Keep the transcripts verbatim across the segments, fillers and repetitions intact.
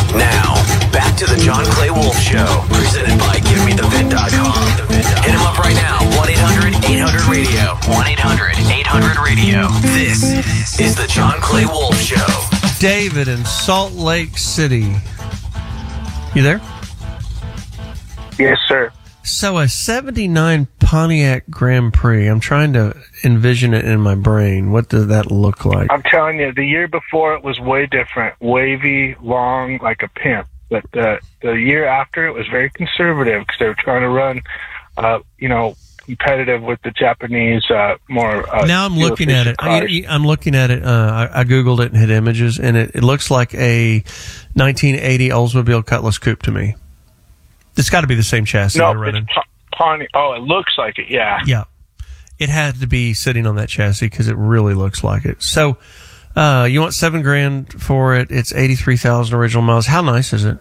Now, back to the John Clay Wolf Show, presented by Give Me The Vin dot com. Hit him up right now, one eight hundred eight hundred radio. one eight hundred eight hundred radio. This is the John Clay Wolf Show. David in Salt Lake City. You there? Yes, sir. So a seventy-nine Pontiac Grand Prix, I'm trying to envision it in my brain. What does that look like? I'm telling you, the year before it was way different. Wavy, long, like a pimp. But the, the year after it was very conservative because they were trying to run, uh, you know, competitive with the Japanese, uh, more... Uh, now I'm looking at it. I, I'm looking at it. Uh, I, I Googled it and hit images, and it, it looks like a nineteen eighty Oldsmobile Cutlass Coupe to me. It's got to be the same chassis no, they're running. It's Pawnee. Oh, it looks like it, yeah. Yeah. It had to be sitting on that chassis because it really looks like it. So, uh, you want seven grand for it. It's eighty-three thousand original miles. How nice is it?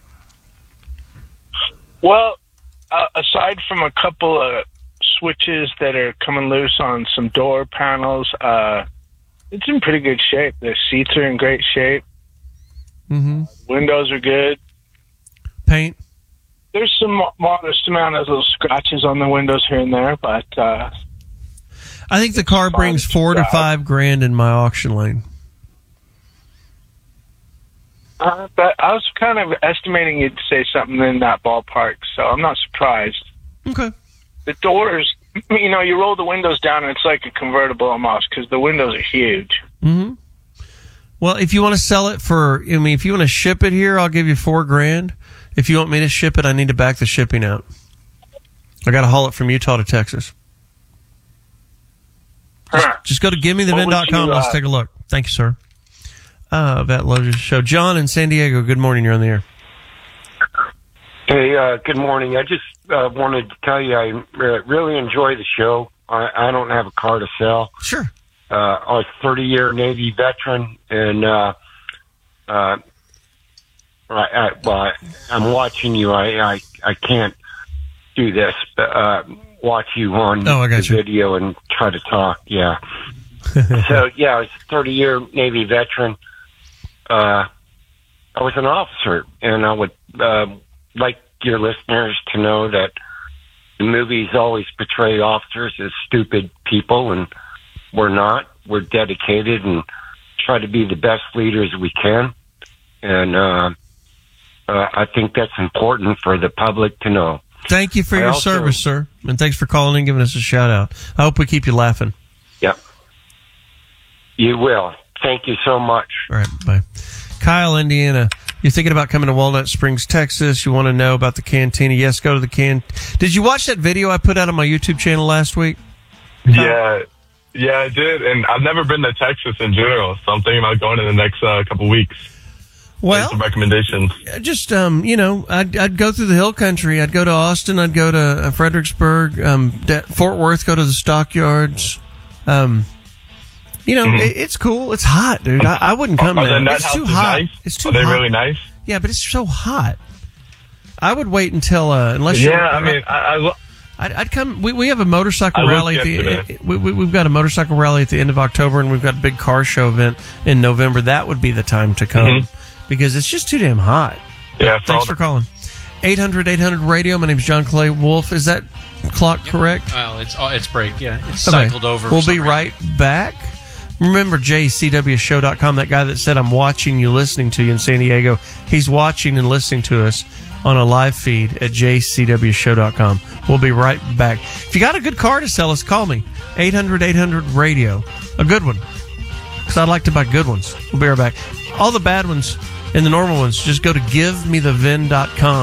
Well, uh, aside from a couple of switches that are coming loose on some door panels, uh, it's in pretty good shape. The seats are in great shape. Mm-hmm. Windows are good. Paint? There's some modest amount of little scratches on the windows here and there, but uh, I think the car brings four to five grand in my auction lane. Uh, but I was kind of estimating you'd say something in that ballpark, so I'm not surprised. Okay. The doors, you know, you roll the windows down and it's like a convertible almost because the windows are huge. Mm-hmm. Well, if you want to sell it for, I mean, if you want to ship it here, I'll give you four grand. If you want me to ship it, I need to back the shipping out. I got to haul it from Utah to Texas. Just, Huh. just go to give me the vin dot com. Uh, Let's take a look. Thank you, sir. Uh, that loves your show. John in San Diego, good morning. You're on the air. Hey, uh, good morning. I just uh, wanted to tell you I uh, really enjoy the show. I, I don't have a car to sell. Sure. Uh, I was a thirty-year Navy veteran, and uh, uh, I, I, well, I'm watching you. I, I, I can't do this, but uh, watch you on oh, I got the you. video and try to talk. Yeah. So, yeah, I was a thirty-year Navy veteran. Uh, I was an officer, and I would uh, like your listeners to know that the movies always portray officers as stupid people, and we're not. We're dedicated and try to be the best leaders we can. And uh, uh, I think that's important for the public to know. Thank you for I your also, service, sir. And thanks for calling and giving us a shout-out. I hope we keep you laughing. Yep. You will. Thank you so much. All right, bye. Kyle, Indiana. You're thinking about coming to Walnut Springs, Texas. You want to know about the cantina. Yes, go to the can. Did you watch that video I put out on my YouTube channel last week? Yeah, yeah, I did. And I've never been to Texas in general, so I'm thinking about going in the next uh, couple weeks. Well, some recommendations. Just, um, you know, I'd, I'd go through the hill country. I'd go to Austin. I'd go to uh, Fredericksburg, um, De- Fort Worth, go to the stockyards. Um, you know, mm-hmm. it, it's cool. It's hot, dude. I, I wouldn't come oh, there. That It's too house hot. Is nice? It's too Are they hot. really nice? Yeah, but it's so hot. I would wait until, uh, unless yeah, you're... I mean, I... I lo- I'd, I'd come. We, we have a motorcycle I rally. At the, yesterday. we, we, we've got a motorcycle rally at the end of October, and we've got a big car show event in November. That would be the time to come mm-hmm. because it's just too damn hot. Yeah. For Thanks for calling. eight hundred eight hundred radio. My name's John Clay Wolf. Is that clock correct? Well, it's it's break. Yeah, it's okay. cycled over. We'll be right back. Remember J C W show dot com, that guy that said I'm watching you, listening to you in San Diego. He's watching and listening to us on a live feed at J C W show dot com. We'll be right back. If you got a good car to sell us, call me. eight hundred eight hundred radio. A good one. Because I'd like to buy good ones. We'll be right back. All the bad ones and the normal ones, just go to give me the vin dot com.